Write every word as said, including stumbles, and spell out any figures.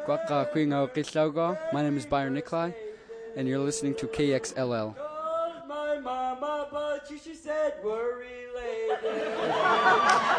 Kwaka Kuinga Kisaugo. My name is Byron Nikolai, and you're listening to K X L L. Called my mama, but she, she said we're related.